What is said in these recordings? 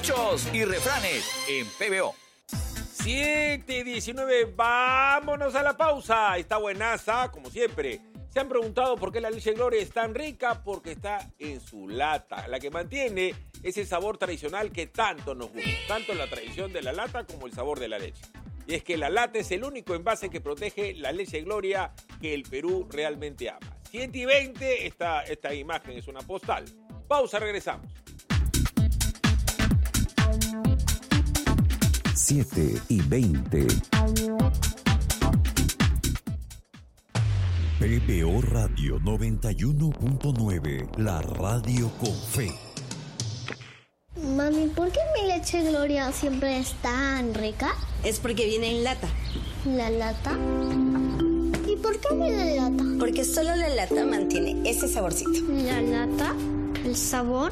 Dichos y refranes en PBO. 7:19, vámonos a la pausa. Está buenaza, como siempre. Se han preguntado por qué la leche Gloria es tan rica, porque está en su lata, la que mantiene ese sabor tradicional que tanto nos gusta, tanto la tradición de la lata como el sabor de la leche. Y es que la lata es el único envase que protege la leche Gloria que el Perú realmente ama. 7:20, esta imagen es una postal. Pausa, regresamos. 7:20. PBO Radio 91.9, la radio con fe. Mami, ¿por qué mi leche Gloria siempre es tan rica? Es porque viene en lata. ¿La lata? ¿Y por qué viene en lata? Porque solo la lata mantiene ese saborcito. ¿La lata? ¿El sabor?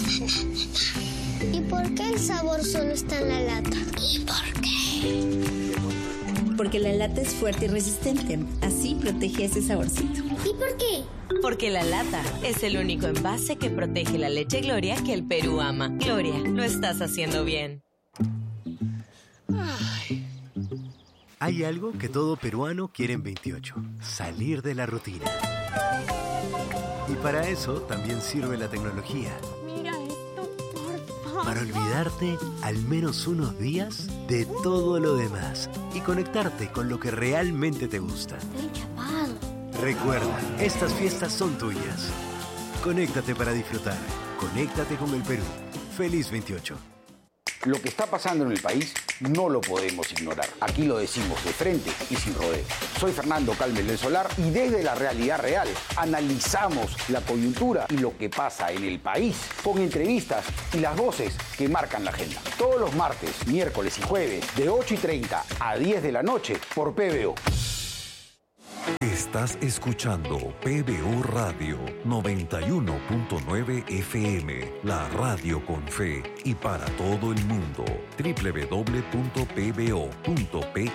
¿Y por qué el sabor solo está en la lata? ¿Y por qué? Porque la lata es fuerte y resistente. Así protege ese saborcito. ¿Y por qué? Porque la lata es el único envase que protege la leche Gloria que el Perú ama. Gloria, lo estás haciendo bien. Hay algo que todo peruano quiere en 28. Salir de la rutina. Y para eso también sirve la tecnología. Mira esto, por favor. Para olvidarte al menos unos días de todo lo demás y conectarte con lo que realmente te gusta. Estoy chapado. Recuerda, estas fiestas son tuyas. Conéctate para disfrutar. Conéctate con el Perú. Feliz 28. Lo que está pasando en el país no lo podemos ignorar. Aquí lo decimos de frente y sin rodeo. Soy Fernando Calmes del Solar y desde la realidad real analizamos la coyuntura y lo que pasa en el país con entrevistas y las voces que marcan la agenda. Todos los martes, miércoles y jueves de 8:30 a 10 de la noche por PBO. Estás escuchando PBO Radio 91.9 FM, la radio con fe y para todo el mundo. www.pbo.pe.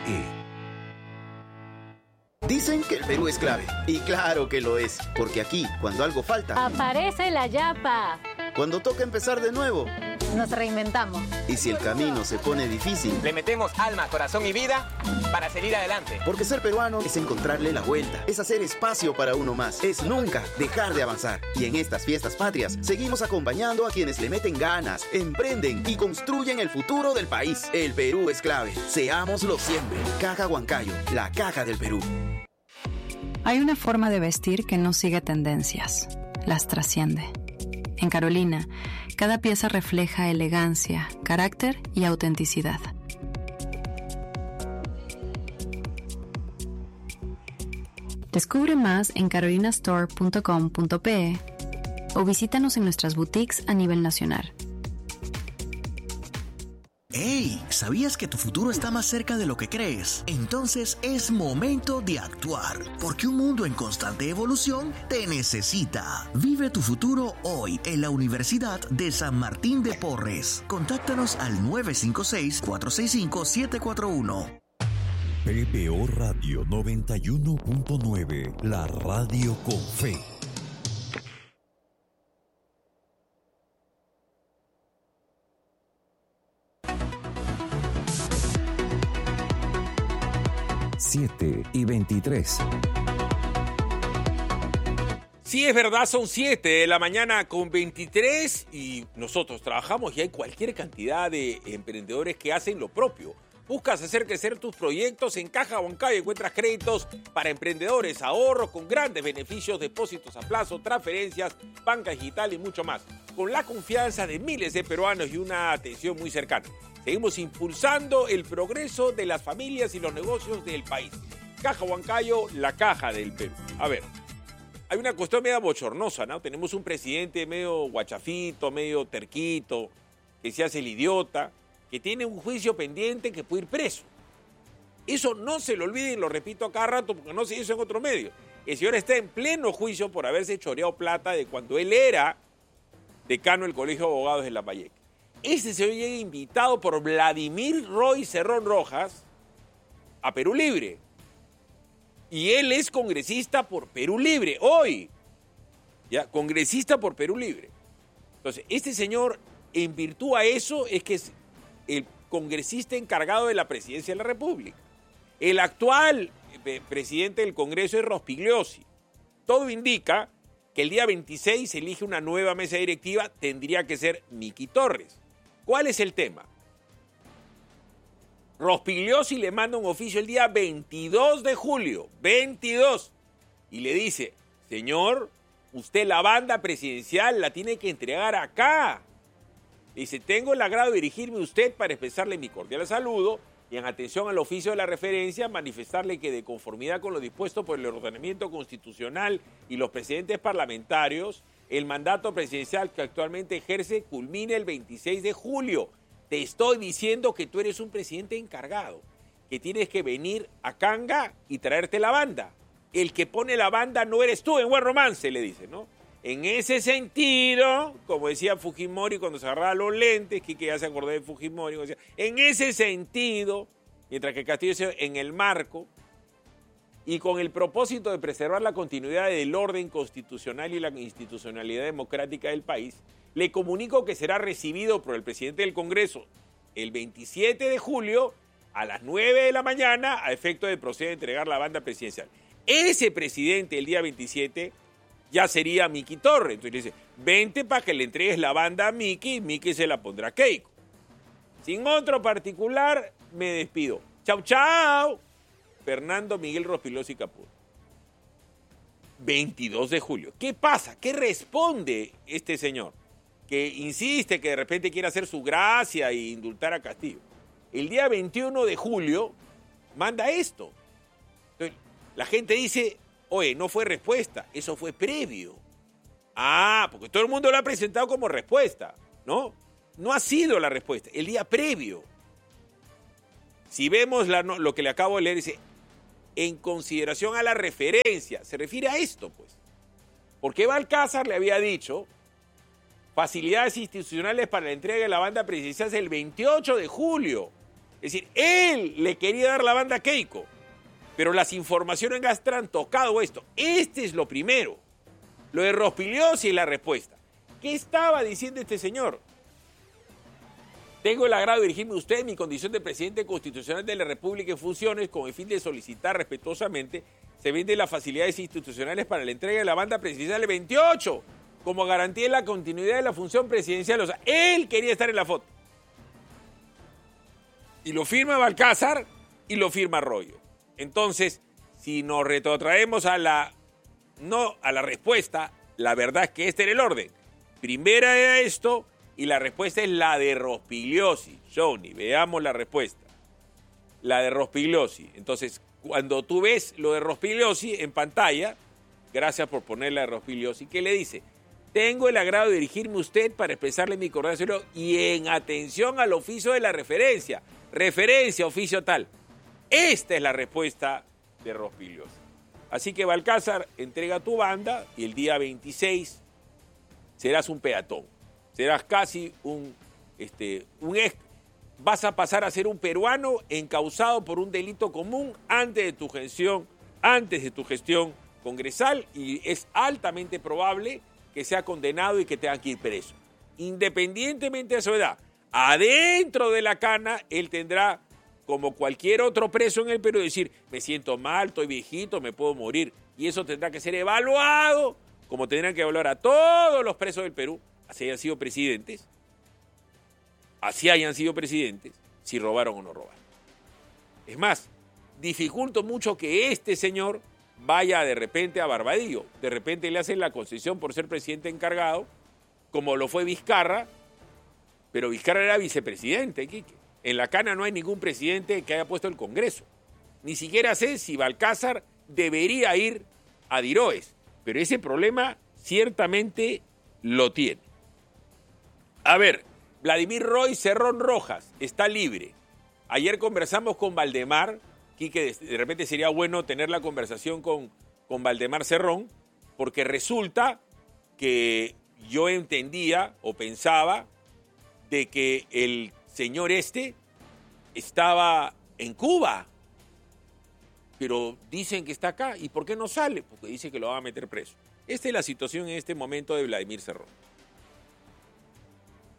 Dicen que el Perú es clave, y claro que lo es, porque aquí, cuando algo falta, Aparece la yapa. cuando toca empezar de nuevo, Nos reinventamos. y si el camino se pone difícil, le metemos alma, corazón y vida para seguir adelante. porque ser peruano es encontrarle la vuelta, es hacer espacio para uno más, es nunca dejar de avanzar. Y en estas fiestas patrias, seguimos acompañando a quienes le meten ganas, emprenden y construyen el futuro del país. El Perú es clave, seámoslo siempre. Caja Huancayo, la caja del Perú. Hay una forma de vestir que no sigue tendencias, las trasciende. En Carolina, cada pieza refleja elegancia, carácter y autenticidad. Descubre más en carolinastore.com.pe o visítanos en nuestras boutiques a nivel nacional. ¡Hey! ¿Sabías que tu futuro está más cerca de lo que crees? Entonces es momento de actuar, porque un mundo en constante evolución te necesita. Vive tu futuro hoy en la Universidad de San Martín de Porres. Contáctanos al 956-465-741. PBO Radio 91.9, la radio con fe. Siete y 23. Sí, es verdad, son 7 de la mañana con 23 y nosotros trabajamos y hay cualquier cantidad de emprendedores que hacen lo propio. Buscas hacer crecer tus proyectos en Caja Huancayo, encuentras créditos para emprendedores, ahorros con grandes beneficios, depósitos a plazo, transferencias, banca digital y mucho más. Con la confianza de miles de peruanos y una atención muy cercana. Seguimos impulsando el progreso de las familias y los negocios del país. Caja Huancayo, la caja del Perú. A ver, hay una cuestión media bochornosa, ¿no? Tenemos un presidente medio guachafito, medio terquito, que se hace el idiota, que tiene un juicio pendiente que puede ir preso. Eso no se lo olviden, lo repito a cada rato porque no se hizo en otro medio. El señor está en pleno juicio por haberse choreado plata de cuando él era decano del Colegio de Abogados de Lambayeque. Este señor llega invitado por Vladimir Roy Cerrón Rojas a Perú Libre. Y él es congresista por Perú Libre, hoy. Ya, congresista por Perú Libre. Entonces, este señor en virtud a eso es que es el congresista encargado de la presidencia de la República. El actual presidente del Congreso es Rospigliosi. Todo indica que el día 26 se elige una nueva mesa directiva, tendría que ser Miki Torres. ¿Cuál es el tema? Rospigliosi le manda un oficio el día 22 de julio, 22, y le dice, señor, usted la banda presidencial la tiene que entregar acá. Dice, tengo el agrado de dirigirme a usted para expresarle mi cordial saludo y en atención al oficio de la referencia, manifestarle que de conformidad con lo dispuesto por el ordenamiento constitucional y los precedentes parlamentarios, el mandato presidencial que actualmente ejerce culmina el 26 de julio. Te estoy diciendo que tú eres un presidente encargado, que tienes que venir a Canga y traerte la banda. El que pone la banda no eres tú, en buen romance, le dice, ¿no? En ese sentido, como decía Fujimori cuando se agarraba los lentes, que ya se acordó de Fujimori, decía, en ese sentido, mientras que Castillo decía en el marco, y con el propósito de preservar la continuidad del orden constitucional y la institucionalidad democrática del país, le comunico que será recibido por el presidente del Congreso el 27 de julio a las 9 de la mañana a efecto de proceder a entregar la banda presidencial. Ese presidente el día 27 ya sería Miki Torres. Entonces le dice, vente para que le entregues la banda a Miki y Miki se la pondrá a Keiko. Sin otro particular, me despido. Chau, chau. Fernando Miguel Rospigliosi Capur. 22 de julio. ¿Qué pasa? ¿Qué responde este señor? Que insiste que de repente quiere hacer su gracia e indultar a Castillo. El día 21 de julio manda esto. Entonces, la gente dice, oye, no fue respuesta, eso fue previo. Ah, porque todo el mundo lo ha presentado como respuesta, ¿no? No ha sido la respuesta, el día previo. Si vemos lo que le acabo de leer, dice, en consideración a la referencia, se refiere a esto, pues. Porque Balcázar le había dicho, facilidades institucionales para la entrega de la banda presidencial el 28 de julio. Es decir, él le quería dar la banda a Keiko, pero las informaciones han tocado esto. Este es lo primero. Lo de Rospigliosi y la respuesta. ¿Qué estaba diciendo este señor? Tengo el agrado de dirigirme a usted en mi condición de presidente constitucional de la República en funciones con el fin de solicitar respetuosamente se brinden las facilidades institucionales para la entrega de la banda presidencial el 28 como garantía de la continuidad de la función presidencial. O sea, él quería estar en la foto. Y lo firma Balcázar y lo firma Arroyo. Entonces, si nos retrotraemos a la respuesta, la verdad es que este era el orden. Primera era esto y la respuesta es la de Rospigliosi. Johnny, veamos la respuesta. La de Rospigliosi. Entonces, cuando tú ves lo de Rospigliosi en pantalla, gracias por poner la de Rospigliosi, ¿qué le dice? Tengo el agrado de dirigirme a usted para expresarle mi cordial saludo y en atención al oficio de la referencia. Referencia, oficio tal. Esta es la respuesta de Rospigliosi. Así que Balcázar, entrega tu banda y el día 26 serás un peatón. Serás casi vas a pasar a ser un peruano encausado por un delito común antes de tu gestión congresal y es altamente probable que sea condenado y que tenga que ir preso. Independientemente de su edad, adentro de la cana, él tendrá, como cualquier otro preso en el Perú, decir, me siento mal, estoy viejito, me puedo morir. Y eso tendrá que ser evaluado, como tendrán que evaluar a todos los presos del Perú, así hayan sido presidentes, si robaron o no robaron. Es más, dificulto mucho que este señor vaya de repente a Barbadillo. De repente le hacen la concesión por ser presidente encargado, como lo fue Vizcarra, pero Vizcarra era vicepresidente, Quique. En la cana no hay ningún presidente que haya puesto el Congreso. Ni siquiera sé si Balcázar debería ir a Diroes, pero ese problema ciertamente lo tiene. A ver, Vladimir Roy Cerrón Rojas está libre. Ayer conversamos con Valdemar, Quique, de repente sería bueno tener la conversación con Valdemar Cerrón, porque resulta que yo entendía o pensaba de que el señor estaba en Cuba, pero dicen que está acá. ¿Y por qué no sale? Porque dice que lo van a meter preso. Esta es la situación en este momento de Vladimir Cerrón.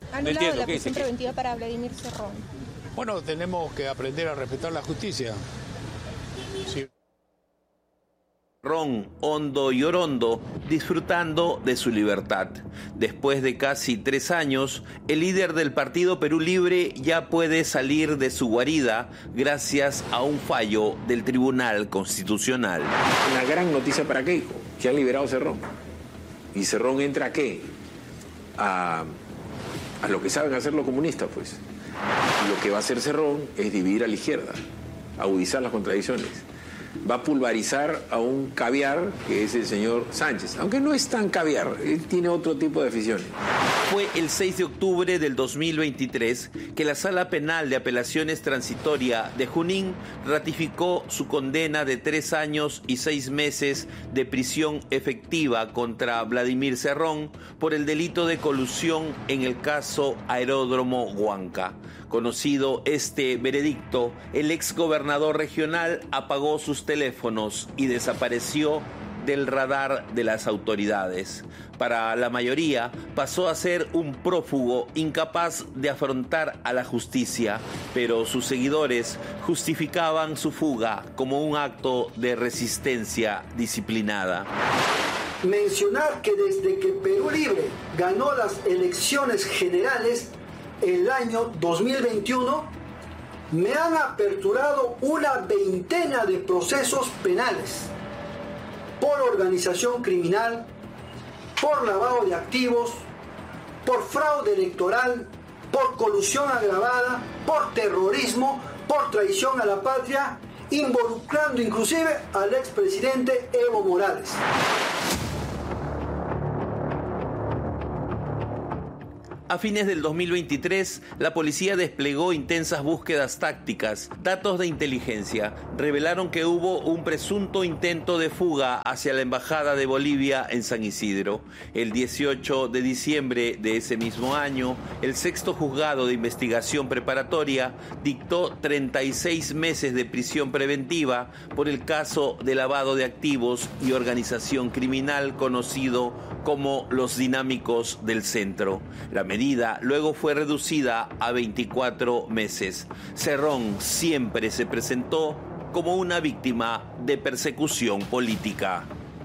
Anulado la prisión preventiva para Vladimir Cerrón. Bueno, tenemos que aprender a respetar la justicia. Sí. Cerrón, Hondo y Orondo disfrutando de su libertad. Después de casi 3 años, el líder del partido Perú Libre ya puede salir de su guarida gracias a un fallo del Tribunal Constitucional. Una gran noticia para Keiko, que han liberado a Cerrón. ¿Y Cerrón entra a qué? A lo que saben hacer los comunistas, pues. Lo que va a hacer Cerrón es dividir a la izquierda, agudizar las contradicciones. Va a pulverizar a un caviar que es el señor Sánchez, aunque no es tan caviar, él tiene otro tipo de aficiones. Fue el 6 de octubre del 2023 que la Sala Penal de Apelaciones Transitoria de Junín ratificó su condena de 3 años y 6 meses de prisión efectiva contra Vladimir Cerrón por el delito de colusión en el caso Aeródromo Huanca. Conocido este veredicto, el exgobernador regional apagó sus teléfonos y desapareció del radar de las autoridades. Para la mayoría, pasó a ser un prófugo incapaz de afrontar a la justicia, pero sus seguidores justificaban su fuga como un acto de resistencia disciplinada. Mencionar que desde que Perú Libre ganó las elecciones generales el año 2021, me han aperturado una veintena de procesos penales por organización criminal, por lavado de activos, por fraude electoral, por colusión agravada, por terrorismo, por traición a la patria, involucrando inclusive al expresidente Evo Morales. A fines del 2023, la policía desplegó intensas búsquedas tácticas. Datos de inteligencia revelaron que hubo un presunto intento de fuga hacia la Embajada de Bolivia en San Isidro. El 18 de diciembre de ese mismo año, el 6º Juzgado de Investigación Preparatoria dictó 36 meses de prisión preventiva por el caso de lavado de activos y organización criminal conocido como los Dinámicos del Centro. La medida luego fue reducida a 24 meses. Cerrón siempre se presentó como una víctima de persecución política.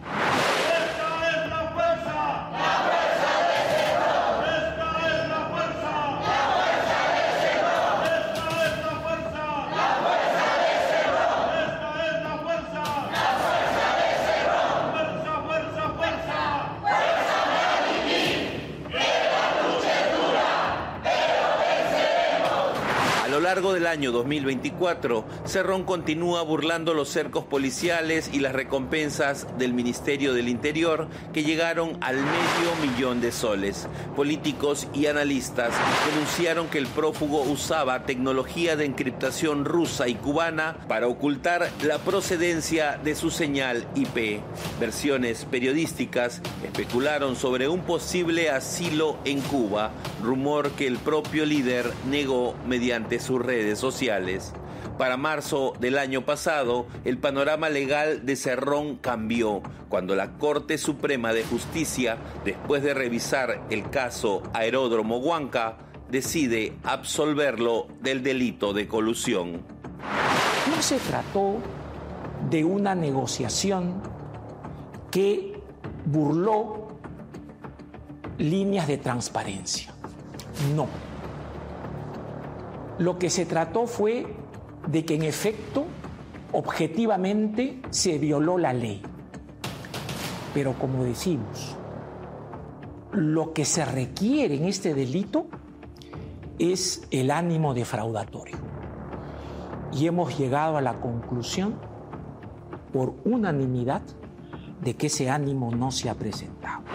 A lo largo del año 2024, Cerrón continúa burlando los cercos policiales y las recompensas del Ministerio del Interior, que llegaron al $500,000 de soles. Políticos y analistas denunciaron que el prófugo usaba tecnología de encriptación rusa y cubana para ocultar la procedencia de su señal IP. Versiones periodísticas especularon sobre un posible asilo en Cuba, rumor que el propio líder negó mediante sus redes sociales. Para marzo del año pasado, el panorama legal de Cerrón cambió cuando la Corte Suprema de Justicia, después de revisar el caso Aeródromo Huanca, decide absolverlo del delito de colusión. No se trató de una negociación que burló líneas de transparencia. No. Lo que se trató fue de que en efecto, objetivamente, se violó la ley. Pero como decimos, lo que se requiere en este delito es el ánimo defraudatorio. Y hemos llegado a la conclusión, por unanimidad, de que ese ánimo no se ha presentado.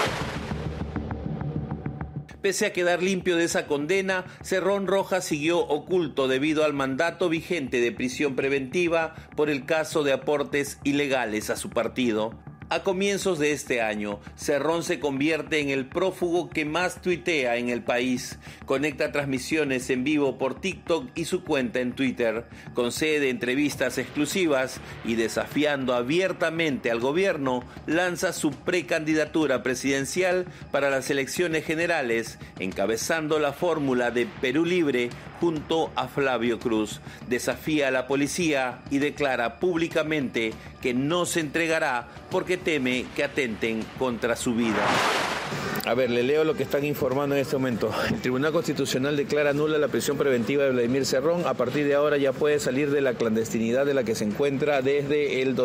Pese a quedar limpio de esa condena, Cerrón Rojas siguió oculto debido al mandato vigente de prisión preventiva por el caso de aportes ilegales a su partido. A comienzos de este año, Cerrón se convierte en el prófugo que más tuitea en el país. Conecta transmisiones en vivo por TikTok y su cuenta en Twitter. Concede entrevistas exclusivas y, desafiando abiertamente al gobierno, lanza su precandidatura presidencial para las elecciones generales, encabezando la fórmula de Perú Libre junto a Flavio Cruz. Desafía a la policía y declara públicamente que no se entregará porque teme que atenten contra su vida. A ver, le leo lo que están informando en este momento. El Tribunal Constitucional declara nula la prisión preventiva de Vladimir Cerrón. A partir de ahora ya puede salir de la clandestinidad de la que se encuentra desde el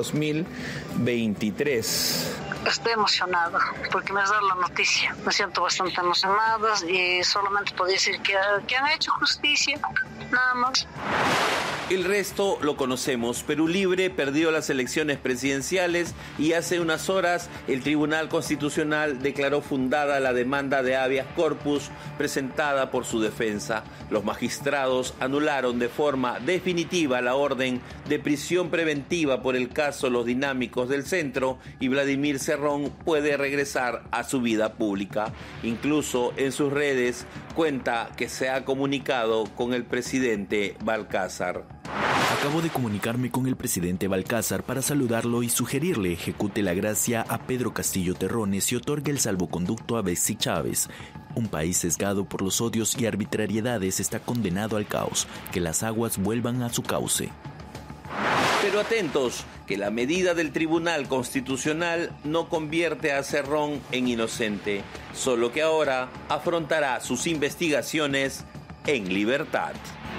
2023. Estoy emocionada porque me has dado la noticia. Me siento bastante emocionada y solamente puedo decir que han hecho justicia, nada más. El resto lo conocemos. Perú Libre perdió las elecciones presidenciales y hace unas horas el Tribunal Constitucional declaró fundada la demanda de habeas corpus presentada por su defensa. Los magistrados anularon de forma definitiva la orden de prisión preventiva por el caso Los Dinámicos del Centro y Vladimir Cerrón puede regresar a su vida pública. Incluso en sus redes cuenta que se ha comunicado con el presidente Balcázar. Acabo de comunicarme con el presidente Balcázar para saludarlo y sugerirle ejecute la gracia a Pedro Castillo Terrones y otorgue el salvoconducto a Betsy Chávez. Un país sesgado por los odios y arbitrariedades está condenado al caos. Que las aguas vuelvan a su cauce. Pero atentos, que la medida del Tribunal Constitucional no convierte a Cerrón en inocente, solo que ahora afrontará sus investigaciones en libertad.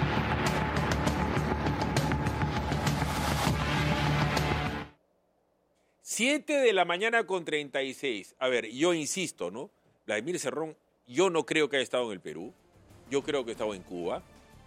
7:36 a.m. A ver, yo insisto, ¿no? Vladimir Cerrón, yo no creo que haya estado en el Perú. Yo creo que ha estado en Cuba.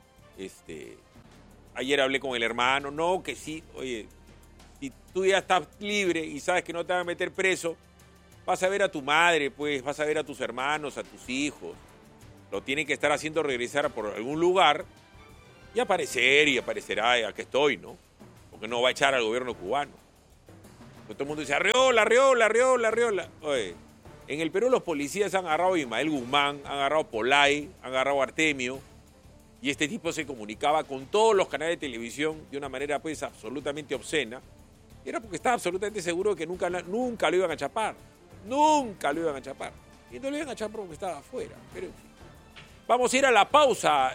Ayer hablé con el hermano, no, que sí, oye, si tú ya estás libre y sabes que no te van a meter preso, vas a ver a tu madre, pues, vas a ver a tus hermanos, a tus hijos. Lo tienen que estar haciendo regresar por algún lugar y aparecerá, aquí estoy, ¿no? Porque no va a echar al gobierno cubano. Todo el mundo dice, arreola. Oye, en el Perú los policías han agarrado a Ismael Guzmán, han agarrado a Polay, han agarrado a Artemio, y este tipo se comunicaba con todos los canales de televisión de una manera pues absolutamente obscena. Y era porque estaba absolutamente seguro de que nunca lo iban a chapar. Nunca lo iban a chapar. Y no lo iban a chapar porque estaba afuera. Pero en fin. Vamos a ir a la pausa.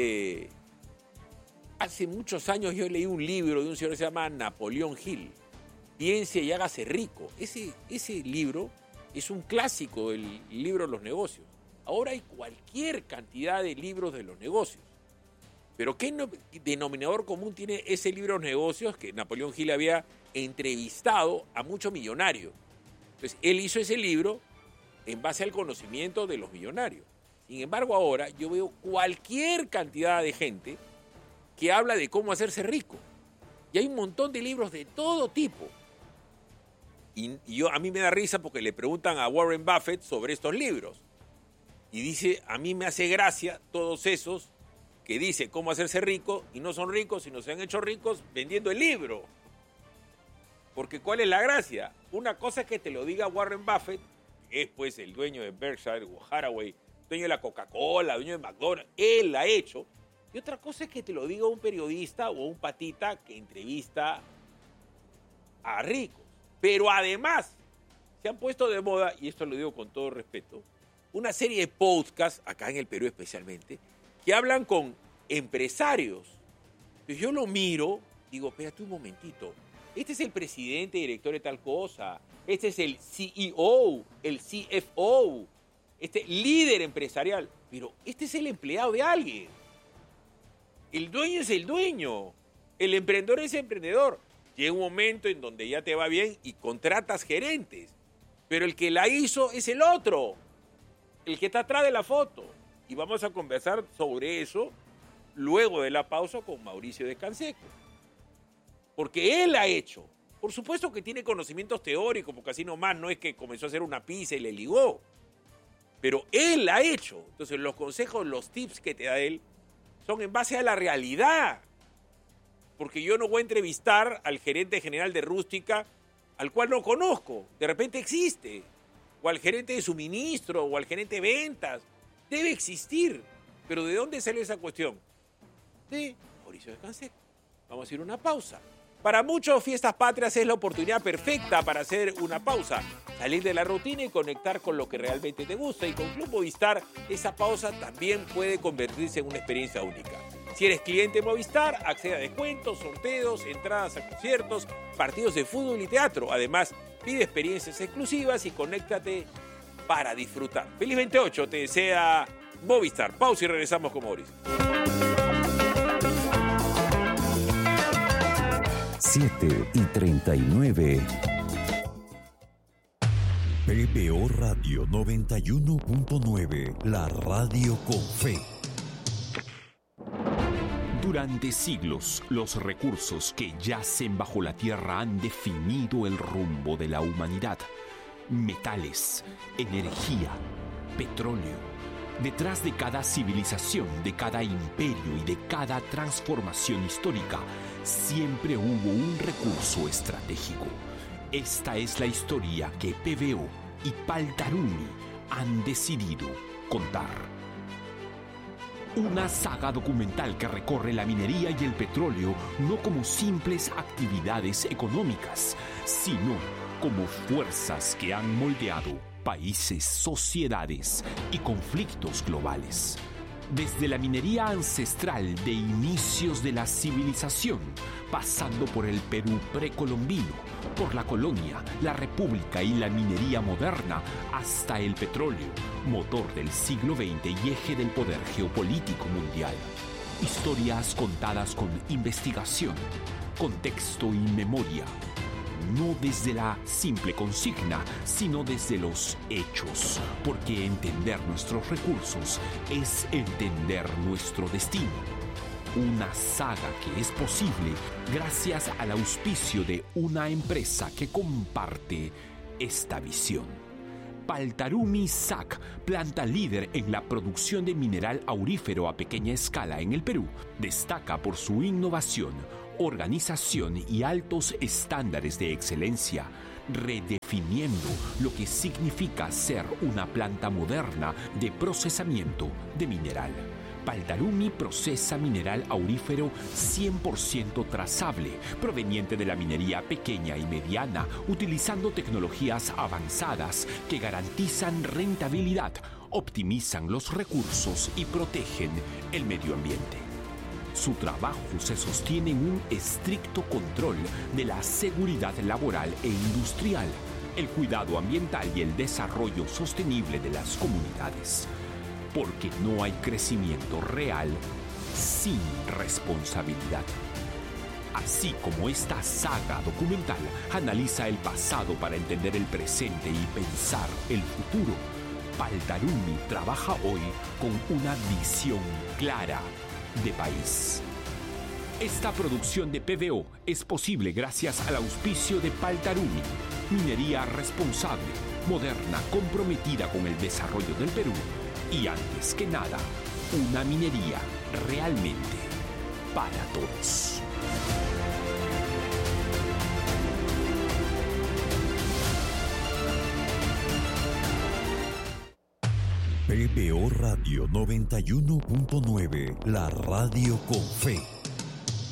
Hace muchos años yo leí un libro de un señor que se llama Napoleón Hill. Piense y hágase rico. Ese libro es un clásico del libro de los negocios. Ahora hay cualquier cantidad de libros de los negocios. Pero ¿qué denominador común tiene ese libro de los negocios? Que Napoleón Hill había entrevistado a muchos millonarios. Entonces, él hizo ese libro en base al conocimiento de los millonarios. Sin embargo, ahora yo veo cualquier cantidad de gente que habla de cómo hacerse rico. Y hay un montón de libros de todo tipo. Y a mí me da risa porque le preguntan a Warren Buffett sobre estos libros. Y dice, a mí me hace gracia todos esos que dice cómo hacerse rico y no son ricos, sino se han hecho ricos vendiendo el libro. Porque ¿cuál es la gracia? Una cosa es que te lo diga Warren Buffett, que es pues el dueño de Berkshire o Hathaway, dueño de la Coca-Cola, dueño de McDonald's, él la ha hecho. Y otra cosa es que te lo diga un periodista o un patita que entrevista a ricos. Pero además, se han puesto de moda, y esto lo digo con todo respeto, una serie de podcasts, acá en el Perú especialmente, que hablan con empresarios. Entonces yo lo miro, digo, espérate un momentito, este es el presidente, director de tal cosa, este es el CEO, el CFO, este líder empresarial, pero este es el empleado de alguien. El dueño es el dueño, el emprendedor es el emprendedor. Llega un momento en donde ya te va bien y contratas gerentes, pero el que la hizo es el otro, el que está atrás de la foto. Y vamos a conversar sobre eso luego de la pausa con Mauricio de Canseco. Porque él ha hecho. Por supuesto que tiene conocimientos teóricos, porque así nomás no es que comenzó a hacer una pizza y le ligó. Pero él ha hecho. Entonces los consejos, los tips que te da él son en base a la realidad. Porque yo no voy a entrevistar al gerente general de Rústica al cual no conozco, de repente existe, o al gerente de suministro, o al gerente de ventas, debe existir. Pero ¿de dónde sale esa cuestión? De Mauricio de Canseco. Vamos a ir a una pausa. Para muchos, Fiestas Patrias es la oportunidad perfecta para hacer una pausa, salir de la rutina y conectar con lo que realmente te gusta. Y con Club Movistar, esa pausa también puede convertirse en una experiencia única. Si eres cliente Movistar, accede a descuentos, sorteos, entradas a conciertos, partidos de fútbol y teatro. Además, pide experiencias exclusivas y conéctate para disfrutar. Feliz 28, te desea Movistar. Pausa y regresamos con Mauricio. 7:39. PBO Radio 91.9, la radio con fe. Durante siglos, los recursos que yacen bajo la tierra han definido el rumbo de la humanidad. Metales, energía, petróleo. Detrás de cada civilización, de cada imperio y de cada transformación histórica, siempre hubo un recurso estratégico. Esta es la historia que PBO y Paltarumi han decidido contar. Una saga documental que recorre la minería y el petróleo no como simples actividades económicas, sino como fuerzas que han moldeado países, sociedades y conflictos globales. Desde la minería ancestral de inicios de la civilización, pasando por el Perú precolombino, por la colonia, la república y la minería moderna, hasta el petróleo, motor del siglo XX y eje del poder geopolítico mundial. Historias contadas con investigación, contexto y memoria. No desde la simple consigna, sino desde los hechos, porque entender nuestros recursos es entender nuestro destino. Una saga que es posible gracias al auspicio de una empresa que comparte esta visión. Paltarumi SAC, planta líder en la producción de mineral aurífero a pequeña escala en el Perú, destaca por su innovación, organización y altos estándares de excelencia, redefiniendo lo que significa ser una planta moderna de procesamiento de mineral. Paltarumi procesa mineral aurífero 100% trazable, proveniente de la minería pequeña y mediana, utilizando tecnologías avanzadas que garantizan rentabilidad, optimizan los recursos y protegen el medio ambiente. Su trabajo se sostiene en un estricto control de la seguridad laboral e industrial, el cuidado ambiental y el desarrollo sostenible de las comunidades. Porque no hay crecimiento real sin responsabilidad. Así como esta saga documental analiza el pasado para entender el presente y pensar el futuro, Paltarumi trabaja hoy con una visión clara de país. Esta producción de PBO es posible gracias al auspicio de Paltarumi, minería responsable, moderna, comprometida con el desarrollo del Perú y, antes que nada, una minería realmente para todos. PBO Radio 91.9, la radio con fe.